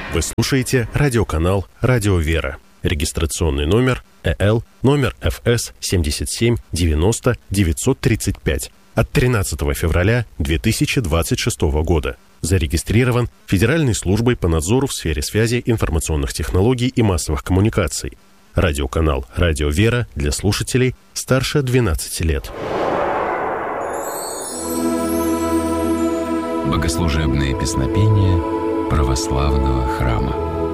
Вы слушаете радиоканал «Радио Вера». Регистрационный номер ЭЛ, номер ФС 77 90 935 от 13 февраля 2026 года. Зарегистрирован Федеральной службой по надзору в сфере связи, информационных технологий и массовых коммуникаций. Радиоканал «Радио Вера» для слушателей старше 12 лет. Богослужебные песнопения православного храма.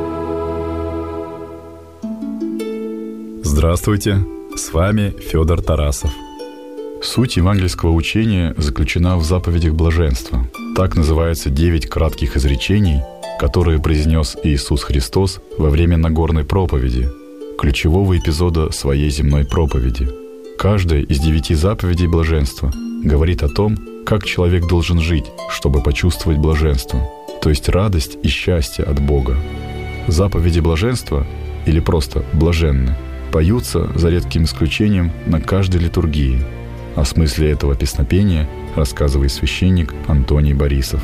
Здравствуйте, с вами Федор Тарасов. Суть евангельского учения заключена в заповедях блаженства. Так называются 9 кратких изречений, которые произнес Иисус Христос во время Нагорной проповеди, ключевого эпизода своей земной проповеди. Каждая из 9 заповедей блаженства говорит о том, как человек должен жить, чтобы почувствовать блаженство, то есть радость и счастье от Бога. Заповеди блаженства, или просто блаженны, поются, за редким исключением, на каждой литургии. О смысле этого песнопения рассказывает священник Антоний Борисов.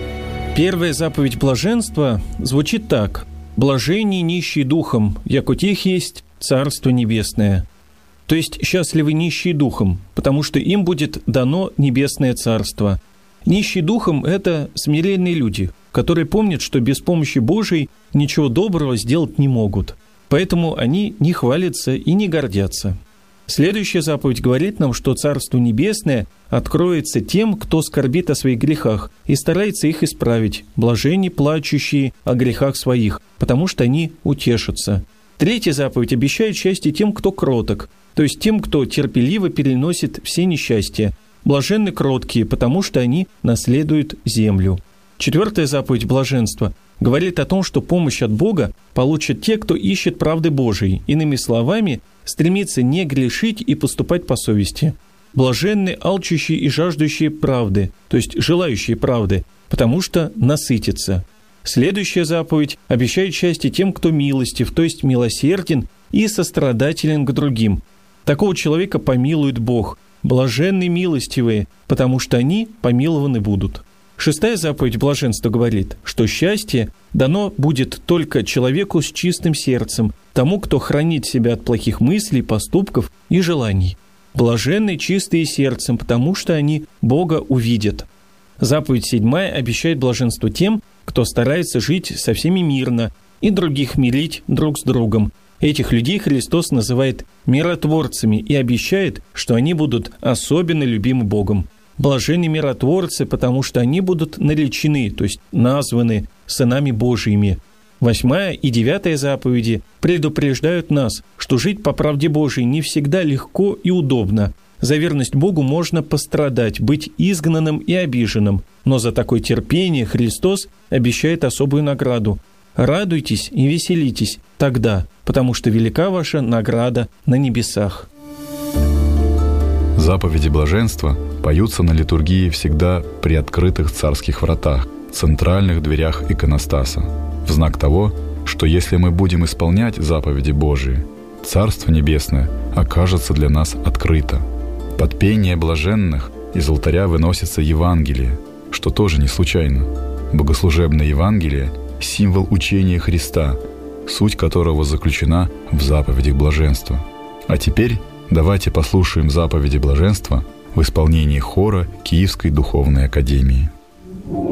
Первая заповедь блаженства звучит так: «Блаженни нищие духом, яко у тех есть Царство Небесное». То есть счастливы нищие духом, потому что им будет дано Небесное Царство. Нищие духом – это смиренные люди, которые помнят, что без помощи Божией ничего доброго сделать не могут. Поэтому они не хвалятся и не гордятся. Следующая заповедь говорит нам, что Царство Небесное откроется тем, кто скорбит о своих грехах и старается их исправить, блаженни плачущие о грехах своих, потому что они утешатся. Третья заповедь обещает счастье тем, кто кроток, то есть тем, кто терпеливо переносит все несчастья. Блаженны кроткие, потому что они наследуют землю. Четвертая заповедь блаженства говорит о том, что помощь от Бога получат те, кто ищет правды Божией. Иными словами, стремится не грешить и поступать по совести. Блаженны алчущие и жаждущие правды, то есть желающие правды, потому что насытятся. Следующая заповедь обещает счастье тем, кто милостив, то есть милосерден и сострадателен к другим. Такого человека помилует Бог. Блаженны милостивые, потому что они помилованы будут. Шестая заповедь блаженства говорит, что счастье дано будет только человеку с чистым сердцем, тому, кто хранит себя от плохих мыслей, поступков и желаний. Блаженны чистые сердцем, потому что они Бога увидят. Заповедь седьмая обещает блаженство тем, кто старается жить со всеми мирно и других мирить друг с другом. Этих людей Христос называет миротворцами и обещает, что они будут особенно любимы Богом. Блаженны миротворцы, потому что они будут наречены, то есть названы сынами Божьими. 8 и 9 заповеди предупреждают нас, что жить по правде Божией не всегда легко и удобно. За верность Богу можно пострадать, быть изгнанным и обиженным, но за такое терпение Христос обещает особую награду. Радуйтесь и веселитесь тогда, потому что велика ваша награда на небесах. Заповеди блаженства поются на литургии всегда при открытых царских вратах, центральных дверях иконостаса, в знак того, что если мы будем исполнять заповеди Божии, Царство Небесное окажется для нас открыто. Под пение блаженных из алтаря выносится Евангелие, что тоже не случайно. Богослужебное Евангелие – символ учения Христа, суть которого заключена в заповедях блаженства. А теперь давайте послушаем заповеди блаженства в исполнении хора Киевской духовной академии.